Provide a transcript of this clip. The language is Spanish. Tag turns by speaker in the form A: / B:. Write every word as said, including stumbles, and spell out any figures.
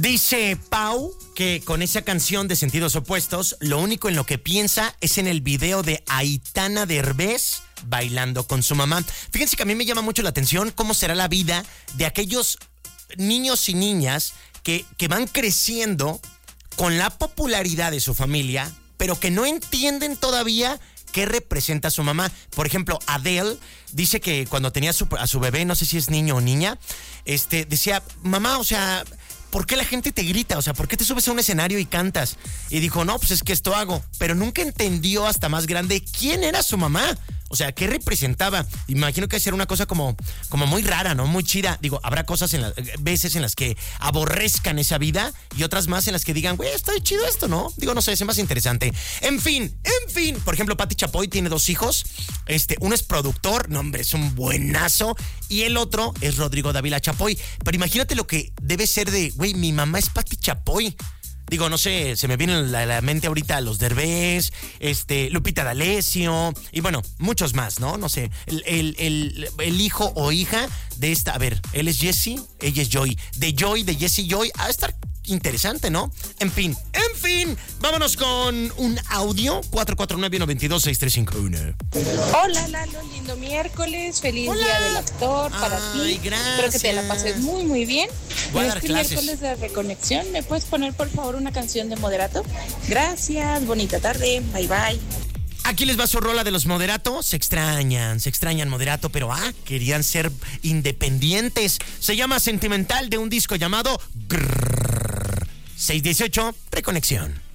A: Dice Pau que con esa canción de Sentidos Opuestos, lo único en lo que piensa es en el video de Aitana Derbez bailando con su mamá. Fíjense que a mí me llama mucho la atención cómo será la vida de aquellos niños y niñas que, que van creciendo con la popularidad de su familia, pero que no entienden todavía qué representa a su mamá. Por ejemplo, Adele dice que cuando tenía a su, a su bebé, no sé si es niño o niña, este, decía, mamá, o sea, ¿por qué la gente te grita? O sea, ¿por qué te subes a un escenario y cantas? Y dijo, no, pues es que esto hago. Pero nunca entendió hasta más grande quién era su mamá. O sea, ¿qué representaba? Imagino que era una cosa como, como muy rara, ¿no? Muy chida. Digo, habrá cosas en las veces en las que aborrezcan esa vida y otras más en las que digan, güey, está chido esto, ¿no? Digo, no sé, es más interesante. En fin, en fin. Por ejemplo, Pati Chapoy tiene dos hijos. Este, uno es productor, no, hombre, es un buenazo. Y el otro es Rodrigo Dávila Chapoy. Pero imagínate lo que debe ser de, güey, mi mamá es Pati Chapoy. Digo, no sé, se me viene a la, la mente ahorita los Derbez, este, Lupita D'Alessio y bueno, muchos más, ¿no? No sé, el, el, el, el hijo o hija de esta, a ver, él es Jesse, ella es Joy. De Joy, de Jesse Joy, a estar interesante, ¿no? En fin, en fin, vámonos con un audio, cuatro cuatro nueve, nueve dos, seis tres cinco uno.
B: Hola, Lalo, lindo miércoles, feliz
A: Hola.
B: Día del Actor para
A: Ay,
B: ti.
A: gracias.
B: Espero que te la pases muy, muy bien.
A: Voy a
B: En
A: dar
B: este
A: clases.
B: miércoles de Reconexión, ¿me puedes poner, por favor, una canción de Moderato? Gracias, bonita tarde, bye, bye.
A: Aquí les va su rola de los Moderato. Se extrañan, se extrañan Moderato, pero ah, querían ser independientes. Se llama Sentimental, de un disco llamado Grrr. seis dieciocho, Reconexión.